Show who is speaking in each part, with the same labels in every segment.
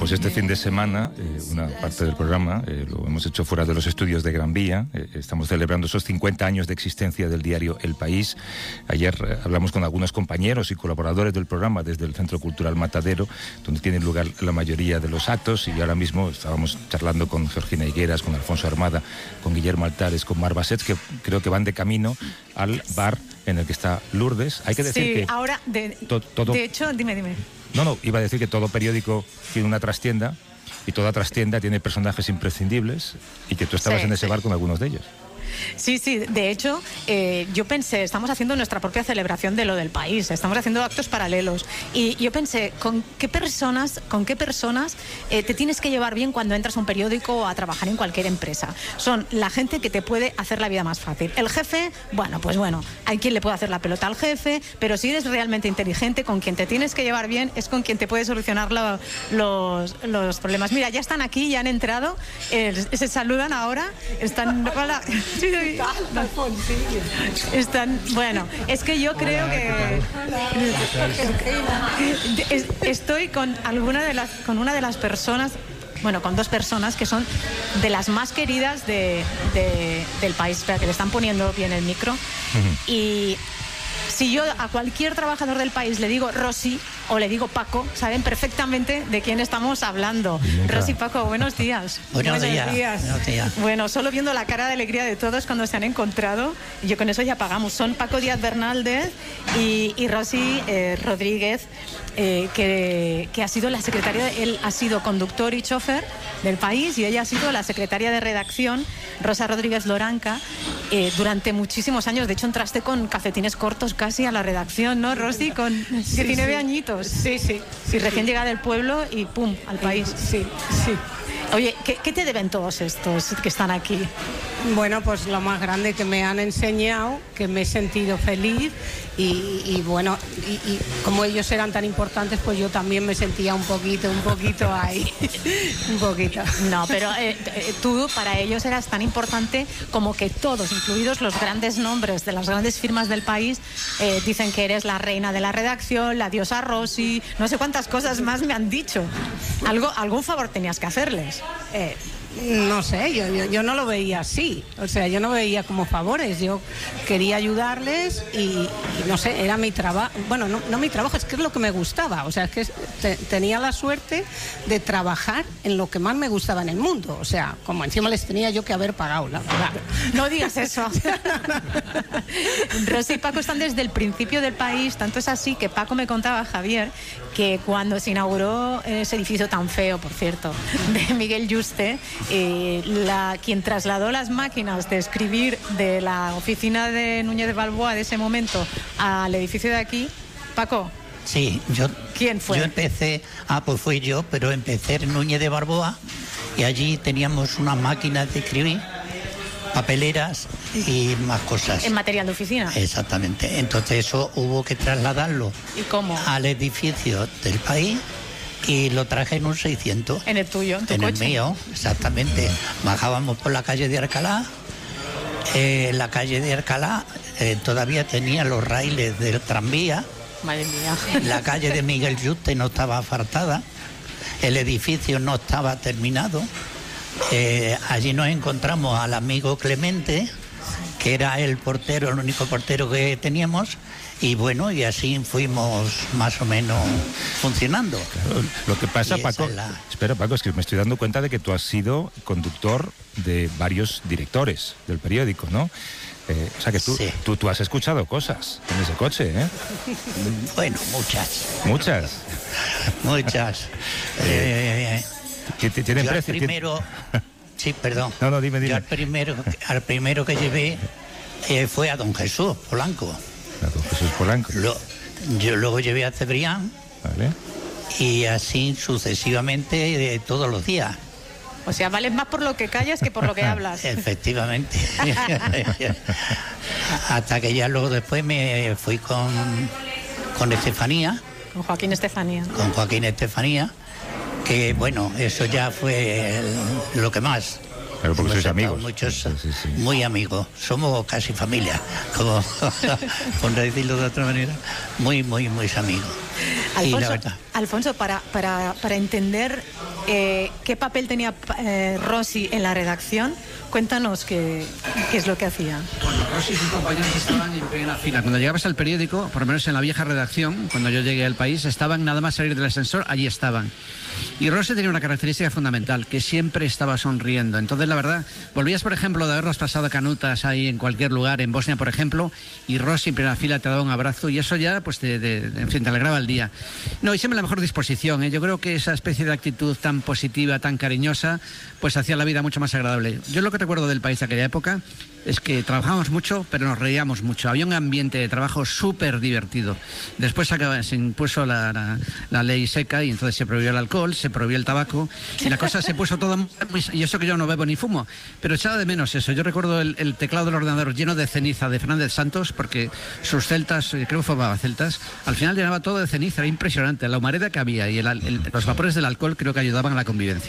Speaker 1: Pues este fin de semana, una parte del programa lo hemos hecho fuera de los estudios de Gran Vía. Estamos celebrando esos 50 años de existencia del diario El País. Ayer hablamos con algunos compañeros y colaboradores del programa desde el Centro Cultural Matadero, donde tienen lugar la mayoría de los actos, y ahora mismo estábamos charlando con Georgina Higueras, con Alfonso Armada, con Guillermo Altares, con Mar Basset, que creo que van de camino al bar en el que está Lourdes. Hay que decir que...
Speaker 2: ahora, de hecho, dime.
Speaker 1: No, iba a decir que todo periódico tiene una trastienda y toda trastienda tiene personajes imprescindibles, y que tú estabas en ese bar con algunos de ellos.
Speaker 2: Sí, de hecho, yo pensé, estamos haciendo nuestra propia celebración de lo del país, estamos haciendo actos paralelos, y yo pensé, ¿con qué personas te tienes que llevar bien cuando entras a un periódico o a trabajar en cualquier empresa? Son la gente que te puede hacer la vida más fácil. El jefe, pues hay quien le puede hacer la pelota al jefe, pero si eres realmente inteligente, con quien te tienes que llevar bien es con quien te puede solucionar los problemas. Mira, ya están aquí, ya han entrado, se saludan ahora, están... Hola. Bueno, es que yo creo que estoy con una de las personas, con dos personas que son de las más queridas del país. Espera, que le están poniendo bien el micro. Y si yo a cualquier trabajador del país le digo Rosy o le digo Paco, saben perfectamente de quién estamos hablando. Rosy, Paco, buenos días.
Speaker 3: Buenos días.
Speaker 2: Bueno, solo viendo la cara de alegría de todos cuando se han encontrado, yo con eso ya pagamos. Son Paco Díaz Bernaldez y Rosy Rodríguez, que ha sido la secretaria, él ha sido conductor y chofer del país, y ella ha sido la secretaria de redacción, Rosa Rodríguez Loranca, durante muchísimos años. De hecho, entraste con calcetines cortos casi a la redacción, ¿no, Rosy? Con 19 añitos.
Speaker 4: Sí.
Speaker 2: Y recién llegada del pueblo y ¡pum!, al país.
Speaker 4: Sí.
Speaker 2: Oye, ¿qué te deben todos estos que están aquí?
Speaker 4: Bueno, pues lo más grande, que me han enseñado, que me he sentido feliz, y como ellos eran tan importantes, pues yo también me sentía un poquito ahí. Un poquito.
Speaker 2: No, pero tú para ellos eras tan importante como que todos, incluidos los grandes nombres de las grandes firmas del país, dicen que eres la reina de la redacción, la diosa Rosy, no sé cuántas cosas más me han dicho. Algún favor tenías que hacerles.
Speaker 4: No sé, yo no lo veía así, o sea, yo no veía como favores, yo quería ayudarles y no sé, era mi trabajo, bueno, no mi trabajo, es que es lo que me gustaba, o sea, es que tenía la suerte de trabajar en lo que más me gustaba en el mundo, o sea, como encima les tenía yo que haber pagado, la verdad.
Speaker 2: No digas eso. Rosy y Paco están desde el principio del país, tanto es así que Paco me contaba, Javier, que cuando se inauguró ese edificio tan feo, por cierto, de Miguel Yuste, quien trasladó las máquinas de escribir de la oficina de Núñez de Balboa de ese momento al edificio de aquí, Paco.
Speaker 3: Sí,
Speaker 2: ¿Quién fue?
Speaker 3: Yo empecé, pues fui yo, pero empecé en Núñez de Balboa, y allí teníamos unas máquinas de escribir, papeleras y más cosas.
Speaker 2: ¿En material de oficina?
Speaker 3: Exactamente. Entonces eso hubo que trasladarlo.
Speaker 2: ¿Y cómo?
Speaker 3: Al edificio del país, y lo traje en un 600.
Speaker 2: ¿En el tuyo? ¿En tu
Speaker 3: coche?
Speaker 2: El
Speaker 3: mío, exactamente. Bajábamos por la calle de Alcalá. La calle de Alcalá todavía tenía los raíles del tranvía.
Speaker 2: Madre mía.
Speaker 3: La calle de Miguel Yuste no estaba asfaltada. El edificio no estaba terminado. Allí nos encontramos al amigo Clemente, que era el portero, el único portero que teníamos. Y bueno, y así fuimos más o menos funcionando.
Speaker 1: Claro, lo que pasa, Paco, espera, Paco, es que me estoy dando cuenta de que tú has sido conductor de varios directores del periódico, ¿no? O sea que tú has escuchado cosas en ese coche, ¿eh?
Speaker 3: Bueno, muchas.
Speaker 1: ¿Tienen precio?
Speaker 3: Primero... Sí, perdón.
Speaker 1: No, dime.
Speaker 3: Yo al primero que llevé fue a don Jesús Polanco.
Speaker 1: A don Jesús Polanco.
Speaker 3: Yo luego llevé a Cebrián.
Speaker 1: Vale.
Speaker 3: Y así sucesivamente todos los días.
Speaker 2: O sea, vales más por lo que callas que por lo que hablas.
Speaker 3: Efectivamente. Hasta que ya luego después me fui con Estefanía.
Speaker 2: Con Joaquín Estefanía.
Speaker 3: Con Joaquín Estefanía. Que bueno, eso ya fue lo que más.
Speaker 1: Pero porque sois amigos.
Speaker 3: Sí. Muy amigos. Somos casi familia, como por decirlo de otra manera. Muy amigos.
Speaker 2: Alfonso, para entender ¿Qué papel tenía Rossi en la redacción? Cuéntanos qué es lo que hacía.
Speaker 5: Bueno, Rossi y sus compañeros estaban en primera fila. Cuando llegabas al periódico, por lo menos en la vieja redacción, cuando yo llegué al país, estaban nada más salir del ascensor, allí estaban. Y Rossi tenía una característica fundamental, que siempre estaba sonriendo. Entonces, la verdad, volvías, por ejemplo, de habernos pasado canutas ahí en cualquier lugar, en Bosnia, por ejemplo, y Rossi en primera fila te daba un abrazo y eso ya, pues, en fin, te alegraba el día. No, y siempre la mejor disposición, ¿eh? Yo creo que esa especie de actitud tan positiva, tan cariñosa, pues hacía la vida mucho más agradable. Yo lo que recuerdo del país de aquella época es que trabajábamos mucho, pero nos reíamos mucho. Había un ambiente de trabajo súper divertido. Después se impuso la ley seca y entonces se prohibió el alcohol, se prohibió el tabaco y la cosa se puso todo muy... Y eso que yo no bebo ni fumo, pero echaba de menos eso. Yo recuerdo el teclado del ordenador lleno de ceniza de Fernández Santos, porque sus celtas, creo que formaba celtas, al final llenaba todo de ceniza, era impresionante. La humareda que había y los vapores del alcohol creo que ayudaban a la convivencia.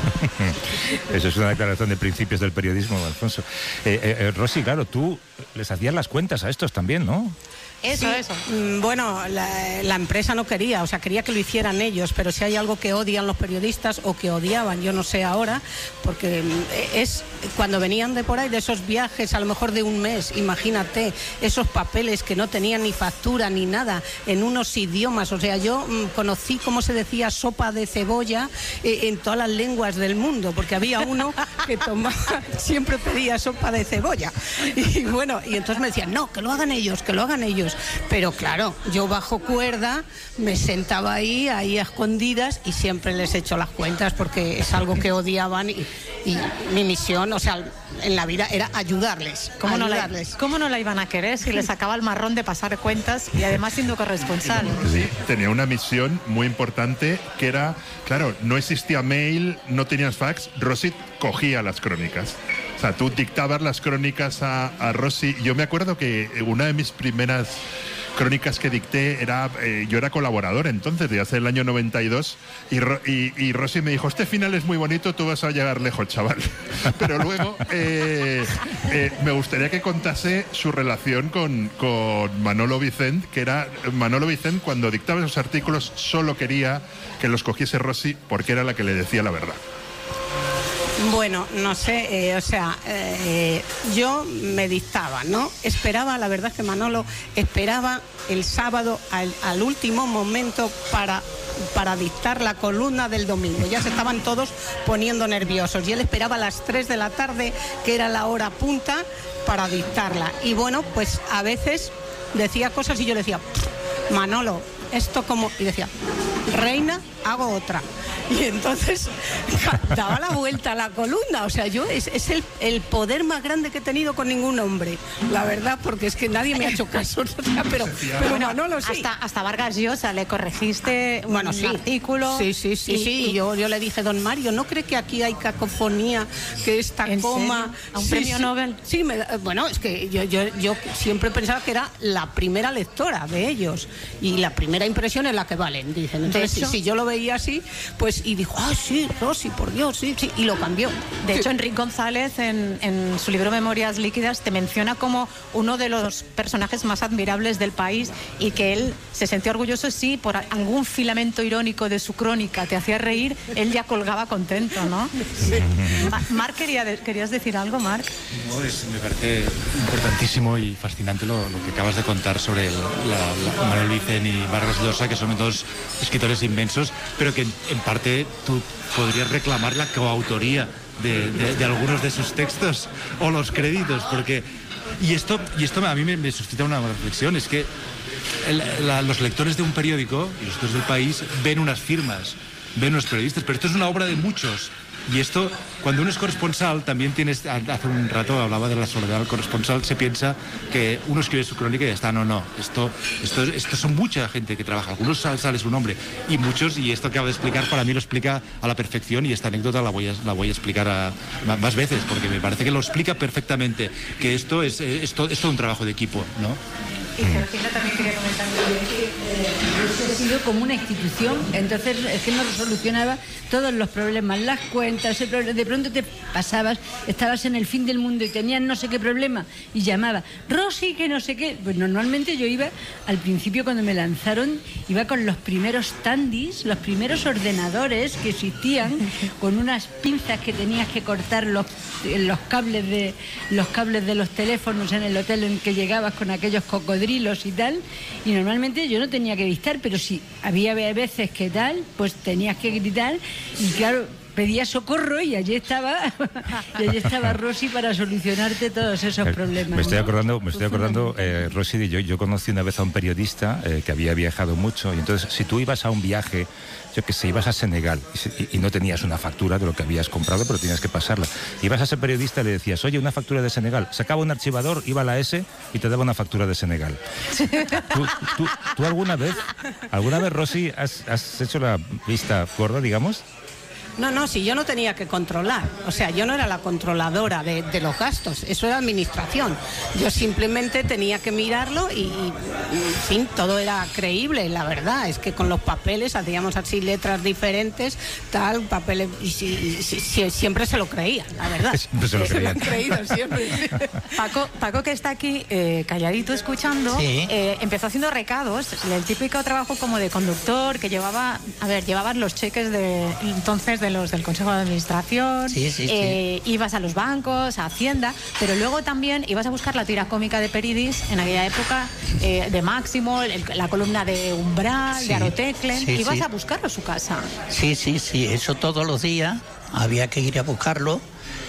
Speaker 1: Eso es una declaración de principios del periodismo, Alfonso. Rossi, claro, tú les hacías las cuentas a estos también, ¿no?
Speaker 4: Eso. Bueno, la empresa no quería, o sea, quería que lo hicieran ellos, pero si hay algo que odian los periodistas o que odiaban, yo no sé ahora, porque es cuando venían de por ahí, de esos viajes, a lo mejor de un mes, imagínate, esos papeles que no tenían ni factura ni nada, en unos idiomas, o sea, yo conocí cómo se decía sopa de cebolla en todas las lenguas del mundo, porque había uno que tomaba, siempre pedía sopa de cebolla, y bueno, y entonces me decían, no, que lo hagan ellos, pero claro, yo bajo cuerda, me sentaba ahí a escondidas y siempre les echo las cuentas porque es algo que odiaban y mi misión, o sea, en la vida era ayudarles.
Speaker 2: ¿Cómo no la iban a querer si les sacaba el marrón de pasar cuentas y además siendo corresponsal?
Speaker 6: Sí, tenía una misión muy importante que era, claro, no existía mail, no tenías fax, Rossi cogía las crónicas. O sea, tú dictabas las crónicas a Rossi. Yo me acuerdo que una de mis primeras crónicas que dicté era... yo era colaborador entonces, de hace el año 92, y Rossi me dijo, este final es muy bonito, tú vas a llegar lejos, chaval. Pero luego me gustaría que contase su relación con Manolo Vicent, que era... Manolo Vicent, cuando dictaba esos artículos, solo quería que los cogiese Rossi porque era la que le decía la verdad.
Speaker 4: Bueno, no sé, yo me dictaba, ¿no? Esperaba, la verdad es que Manolo esperaba el sábado al último momento para dictar la columna del domingo. Ya se estaban todos poniendo nerviosos y él esperaba a las 3 de la tarde, que era la hora punta, para dictarla. Y bueno, pues a veces decía cosas y yo le decía, Manolo, esto como... Y decía, reina, hago otra. Y entonces daba la vuelta a la columna. O sea, yo es el poder más grande que he tenido con ningún hombre, la verdad, porque es que nadie me ha hecho caso. Pero bueno, Manolo sí.
Speaker 2: Hasta Vargas Llosa le corregiste un artículo.
Speaker 4: Sí. Y yo le dije, don Mario, ¿no cree que aquí hay cacofonía, que esta coma...
Speaker 2: ¿A un premio Nobel?
Speaker 4: Sí, bueno, es que yo siempre pensaba que era la primera lectora de ellos y la primera impresión es la que valen, dicen. Entonces, si yo lo veía así, pues, y dijo, sí, Rossi, por Dios, sí, y lo cambió.
Speaker 2: De hecho, Enrique González, en su libro Memorias Líquidas, te menciona como uno de los personajes más admirables del país y que él se sentía orgulloso si por algún filamento irónico de su crónica te hacía reír, él ya colgaba contento, ¿no? Sí. Marc, ¿querías decir algo, Marc?
Speaker 7: No, me parece importantísimo y fascinante lo que acabas de contar sobre Manuel Vicent y Vargas Llosa, que son dos escritores inmensos, pero que en parte tú podrías reclamar la coautoría de algunos de sus textos o los créditos, porque y esto a mí me suscita una reflexión, es que los lectores de un periódico y los lectores del país ven unas firmas, ven unos periodistas, pero esto es una obra de muchos. Y esto, cuando uno es corresponsal, también tienes, hace un rato hablaba de la soledad del corresponsal, se piensa que uno escribe su crónica y ya está. No, esto son mucha gente que trabaja, algunos sale su nombre, y muchos, y esto que acabo de explicar, para mí lo explica a la perfección, y esta anécdota la voy a explicar más veces, porque me parece que lo explica perfectamente, que esto es todo un trabajo de equipo, ¿no?
Speaker 2: Y Georgina también quería comentar
Speaker 8: ha sido como una institución, entonces es que nos solucionaba todos los problemas, las cuentas, de pronto te pasabas, estabas en el fin del mundo y tenías no sé qué problema y llamaba, Rosy, que no sé qué. Pues normalmente yo iba, al principio cuando me lanzaron, iba con los primeros Tandis, los primeros ordenadores que existían, con unas pinzas que tenías que cortar los cables de los teléfonos en el hotel en que llegabas con aquellos cocodrilos y tal, y normalmente yo no tenía que dictar, pero si había veces que tal, pues tenías que gritar y claro, pedía socorro y allí estaba Rosy para solucionarte todos esos problemas.
Speaker 1: Me estoy acordando, Rosy, yo conocí una vez a un periodista que había viajado mucho, y entonces si tú ibas a un viaje, yo que sé, ibas a Senegal y no tenías una factura de lo que habías comprado, pero tenías que pasarla. Ibas a ese periodista y le decías, oye, una factura de Senegal. Sacaba un archivador, iba a la S y te daba una factura de Senegal. ¿Tú alguna vez, Rosy, has hecho la vista gorda, digamos?
Speaker 4: No, si yo no tenía que controlar, o sea, yo no era la controladora de los gastos, eso era administración. Yo simplemente tenía que mirarlo y en fin, todo era creíble, la verdad, es que con los papeles hacíamos así letras diferentes, tal, papeles, y siempre se lo creían, la verdad.
Speaker 1: Siempre se lo creían.
Speaker 4: Se lo han creído, siempre.
Speaker 2: Paco, que está aquí calladito escuchando,
Speaker 3: Sí.
Speaker 2: empezó haciendo recados, el típico trabajo como de conductor, que llevaban los cheques del Consejo de Administración,
Speaker 3: Sí.
Speaker 2: ibas a los bancos, a Hacienda, pero luego también ibas a buscar la tira cómica de Peridis en aquella época, de Máximo, la columna de Umbral, de Aroteclen, ibas a buscarlo a su casa.
Speaker 3: Sí, eso todos los días había que ir a buscarlo,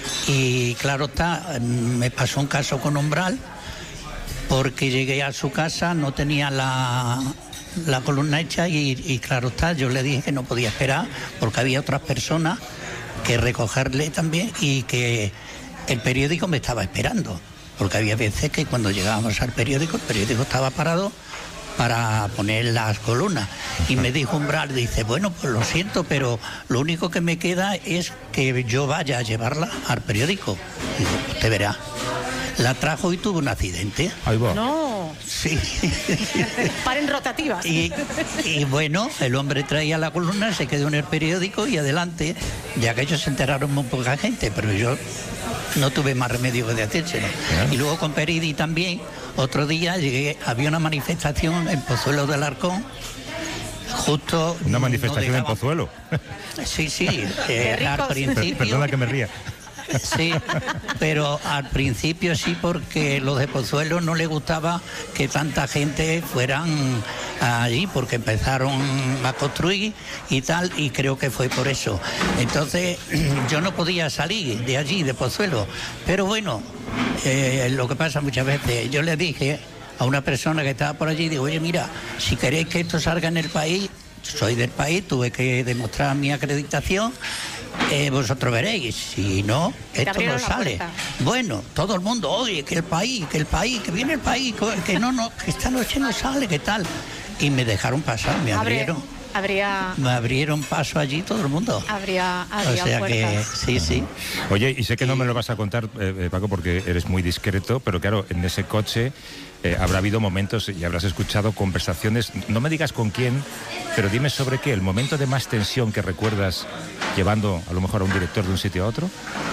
Speaker 3: y claro está, me pasó un caso con Umbral, porque llegué a su casa, no tenía la columna hecha y claro está, yo le dije que no podía esperar porque había otras personas que recogerle también y que el periódico me estaba esperando, porque había veces que cuando llegábamos al periódico, el periódico estaba parado para poner las columnas y me dijo Umbral, dice, bueno, pues lo siento, pero lo único que me queda es que yo vaya a llevarla al periódico. Y digo, usted verá. La trajo y tuvo un accidente.
Speaker 1: Ahí va.
Speaker 2: No.
Speaker 3: Sí.
Speaker 2: Paren rotativas.
Speaker 3: Y bueno, el hombre traía la columna, se quedó en el periódico y adelante, ya que ellos se enteraron muy poca gente, pero yo no tuve más remedio que de hacérselo. Y luego con Peridi también, otro día llegué, había una manifestación en Pozuelo del Arcón, justo...
Speaker 1: ¿Una manifestación en Pozuelo?
Speaker 3: Sí, al principio...
Speaker 1: Perdona que me ría.
Speaker 3: Sí, pero al principio sí, porque los de Pozuelo no les gustaba que tanta gente fueran allí, porque empezaron a construir y tal, y creo que fue por eso. Entonces yo no podía salir de allí, de Pozuelo, pero bueno, lo que pasa muchas veces, yo le dije a una persona que estaba por allí, digo, oye, mira, si queréis que esto salga en el país, soy del país, tuve que demostrar mi acreditación, vosotros veréis, si no, esto no sale. Bueno, todo el mundo, oye, que el país, que viene el país, que que esta noche no sale, ¿qué tal? Y me dejaron pasar, me abrieron. Me abrieron paso allí todo el mundo.
Speaker 2: Habría
Speaker 3: o sea
Speaker 2: puertas.
Speaker 3: Que sí.
Speaker 1: Oye, y sé que no me lo vas a contar, Paco, porque eres muy discreto, pero claro, en ese coche habrá habido momentos y habrás escuchado conversaciones, no me digas con quién, pero dime sobre qué, el momento de más tensión que recuerdas llevando a lo mejor a un director de un sitio a otro.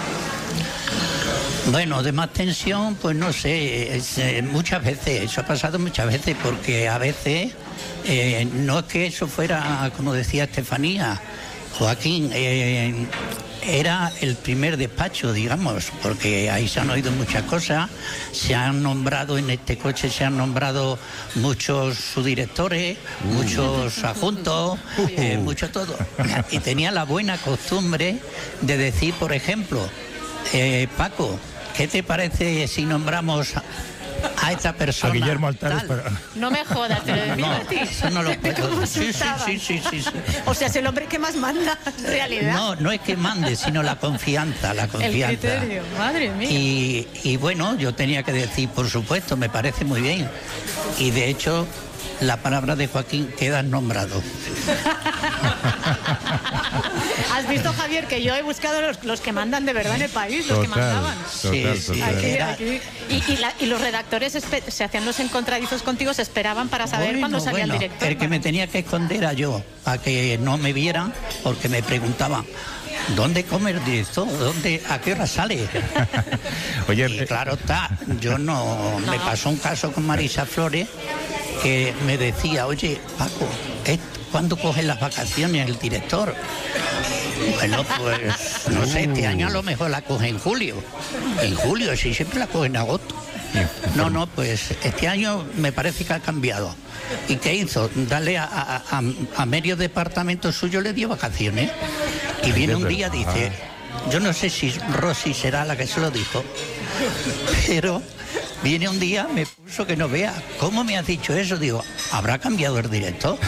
Speaker 3: Bueno, de más tensión, pues no sé, muchas veces, eso ha pasado muchas veces, porque a veces no es que eso fuera, como decía Estefanía, Joaquín, era el primer despacho, digamos, porque ahí se han oído muchas cosas, se han nombrado en este coche, se han nombrado muchos subdirectores, muchos adjuntos, mucho todo. Y tenía la buena costumbre de decir, por ejemplo, Paco, ¿qué te parece si nombramos a esta persona?
Speaker 1: A Guillermo Altares para...
Speaker 2: No me jodas, te lo decía a ti.
Speaker 3: Eso no lo puedo. Sí.
Speaker 2: O sea, es el hombre que más manda, en realidad.
Speaker 3: No es que mande, sino la confianza.
Speaker 2: El criterio, madre mía.
Speaker 3: Y bueno, yo tenía que decir, por supuesto, me parece muy bien. Y de hecho, la palabra de Joaquín queda nombrado.
Speaker 2: ¿Has visto, Javier, que yo he buscado los que mandan de verdad en el país, los que mandaban. Aquí. Y los redactores se hacían los encontradizos contigo, se esperaban para saber cuándo salía el director.
Speaker 3: El que me tenía que esconder era yo, a que no me vieran, porque me preguntaban, ¿dónde come el director? ¿A qué hora sale?
Speaker 1: Oye,
Speaker 3: y claro está, me pasó un caso con Marisa Flores, que me decía, oye, Paco, ¿cuándo cogen las vacaciones el director? Bueno, pues no sé, este año a lo mejor la coge en julio. En julio, sí, siempre la coge en agosto. No, pues este año me parece que ha cambiado. ¿Y qué hizo? Darle a medio departamento suyo le dio vacaciones. Y viene un día, dice, yo no sé si Rosy será la que se lo dijo, pero viene un día, me puso que no vea. ¿Cómo me has dicho eso? Digo, ¿habrá cambiado el director?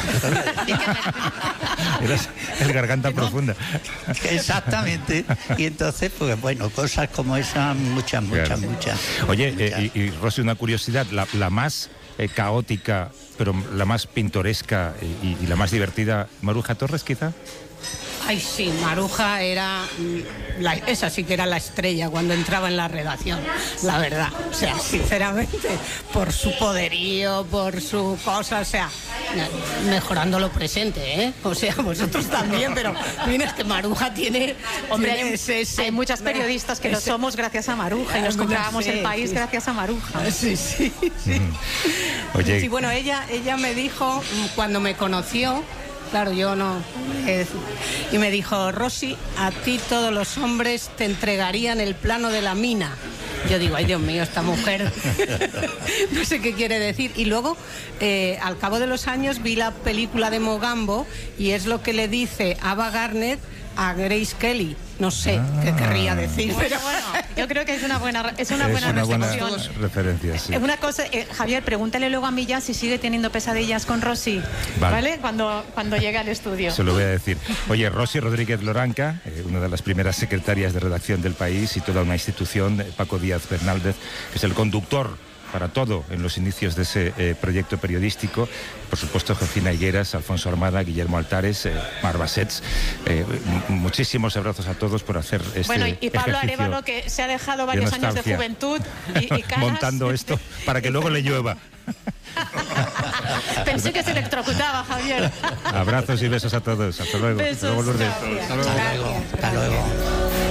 Speaker 1: Eres el garganta profunda.
Speaker 3: Exactamente. Y entonces, pues bueno, cosas como esas, muchas.
Speaker 1: Oye, y Rosy, una curiosidad, la más caótica, pero la más pintoresca y la más divertida, Maruja Torres, quizá.
Speaker 4: Ay, sí, Maruja era... esa sí que era la estrella cuando entraba en la redacción, la verdad. O sea, sinceramente, por su poderío, por su cosa, o sea, mejorando lo presente, ¿eh? O sea, vosotros también, pero mira, es que Maruja tiene...
Speaker 2: Hombre, hay muchas periodistas que lo somos gracias a Maruja y nos comprábamos el país gracias a Maruja.
Speaker 4: Sí.
Speaker 1: Oye.
Speaker 4: Sí, bueno, ella me dijo, cuando me conoció, claro, yo no... y me dijo, Rosy, a ti todos los hombres te entregarían el plano de la mina. Yo digo, ay, Dios mío, esta mujer no sé qué quiere decir. Y luego, al cabo de los años, vi la película de Mogambo y es lo que le dice Ava Gardner a Grace Kelly. No sé qué querría decir, pero
Speaker 2: bueno, yo creo que es una buena
Speaker 1: referencia. Sí.
Speaker 2: Una cosa, Javier, pregúntale luego a Millán si sigue teniendo pesadillas con Rosy, ¿vale? Cuando llegue al estudio.
Speaker 1: Se lo voy a decir. Oye, Rosy Rodríguez Loranca, una de las primeras secretarias de redacción del país y toda una institución, Paco Díaz Bernaldez, que es el conductor para todo en los inicios de ese proyecto periodístico. Por supuesto, Josefina Higueras, Alfonso Armada, Guillermo Altares, Mar Basets. Muchísimos abrazos a todos por hacer este
Speaker 2: Bueno, y Pablo
Speaker 1: ejercicio
Speaker 2: Arévalo, que se ha dejado varios años de juventud y caras.
Speaker 1: Montando esto para que luego le llueva.
Speaker 2: Pensé que se electrocutaba, Javier.
Speaker 1: Abrazos y besos a todos. Hasta luego.
Speaker 2: Besos,
Speaker 1: Hasta luego, Lourdes.
Speaker 2: Hasta luego.
Speaker 3: Hasta luego.